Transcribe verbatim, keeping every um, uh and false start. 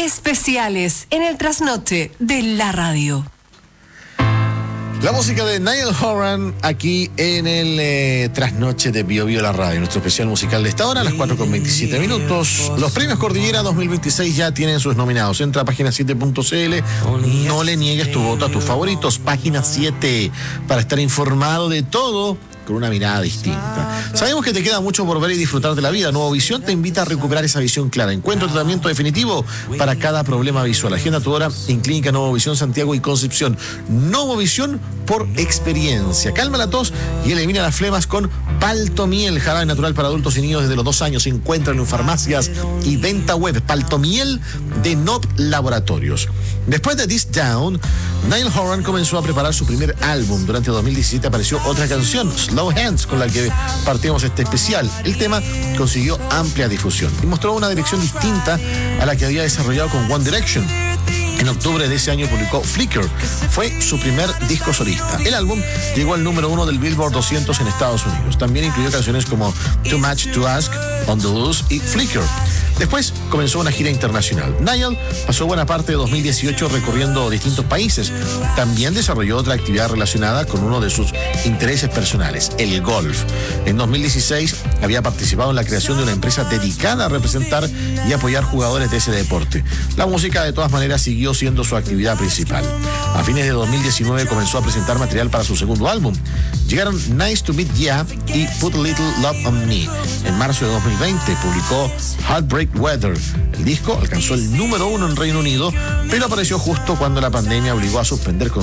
especiales en el trasnoche de la radio. La música de Niall Horan aquí en el eh, trasnoche de Bio Bio la radio, nuestro especial musical de esta hora a las cuatro con veintisiete minutos. Los premios Cordillera dos mil veintiséis ya tienen sus nominados. Entra a página siete punto c l. No le niegues tu voto a tus favoritos. Página siete para estar informado de todo con una mirada distinta. Sabemos que te queda mucho por ver y disfrutar de la vida. Nuevo Visión te invita a recuperar esa visión clara. Encuentra tratamiento definitivo para cada problema visual. Agenda tu hora en Clínica Nuevo Visión Santiago y Concepción. Nuevo Visión por experiencia. Calma la tos y elimina las flemas con Paltomiel, jarabe natural para adultos y niños desde los dos años. Se encuentran en farmacias y venta web. Paltomiel de Not Laboratorios. Después de This Down, Niall Horan comenzó a preparar su primer álbum. Durante dos mil diecisiete apareció otra canción, Slow Hands, con la que partimos este especial. El tema consiguió amplia difusión y mostró una dirección distinta a la que había desarrollado con One Direction. En octubre de ese año publicó Flicker. Fue su primer disco solista. El álbum llegó al número uno del Billboard doscientos en Estados Unidos. También incluyó canciones como Too Much to Ask, On the Loose y Flicker. Después comenzó una gira internacional. Niall pasó buena parte de dos mil dieciocho recorriendo distintos países. También desarrolló otra actividad relacionada con uno de sus intereses personales, el golf. En dos mil dieciséis había participado en la creación de una empresa dedicada a representar y apoyar jugadores de ese deporte. La música, de todas maneras, siguió siendo su actividad principal. A fines de dos mil diecinueve comenzó a presentar material para su segundo álbum. Llegaron Nice to Meet Ya y Put a Little Love on Me. En marzo de dos mil veinte publicó Heartbreak Weather. El disco alcanzó el número uno en Reino Unido, pero apareció justo cuando la pandemia obligó a suspender con